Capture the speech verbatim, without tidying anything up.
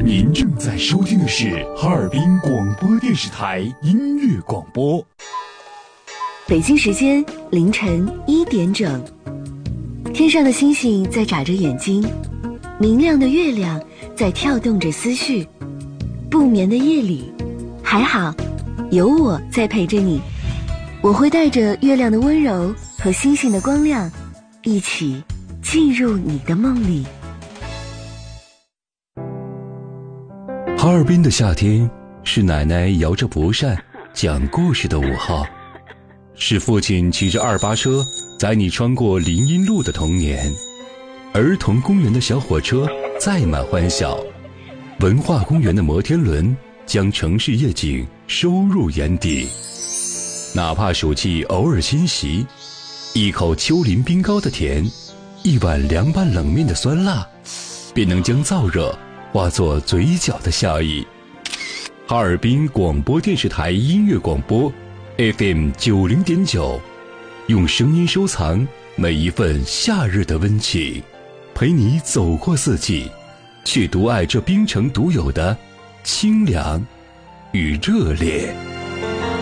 您正在收听的是哈尔滨广播电视台音乐广播。 北京时间凌晨一点整，天上的星星在眨着眼睛，明亮的月亮在跳动着思绪。不眠的夜里，还好有我在陪着你，我会带着月亮的温柔和星星的光亮，一起进入你的梦里。 哈尔滨的夏天，是奶奶摇着蒲扇讲故事的午后，是父亲骑着二八车载你穿过林荫路的童年，儿童公园的小火车载满欢笑，文化公园的摩天轮将城市夜景收入眼底。哪怕暑气偶尔侵袭，一口丘陵冰糕的甜，一碗凉拌冷面的酸辣，便能将燥热化作嘴角的笑意。哈尔滨广播电视台音乐广播 F M 九零点九，用声音收藏每一份夏日的温情，陪你走过四季，去独爱这冰城独有的清凉与热烈。